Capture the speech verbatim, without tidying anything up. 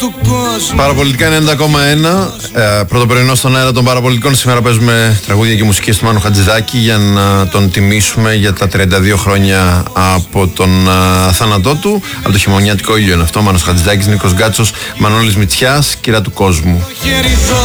Παραπολιτικά ενενήντα κόμμα ένα. ε, Πρωτοπρπρωινό στον αέρα των Παραπολιτικών. Σήμερα παίζουμε τραγούδια και μουσική του Μάνου Χατζηδάκη για να τον τιμήσουμε για τα τριάντα δύο χρόνια από τον α, θάνατό του. Από το χειμωνιάτικο ήλιο είναι αυτό. Μάνος Χατζηδάκης, Νίκος Γκάτσος, Μανώλης Μητσιάς, Κύρα του Κόσμου.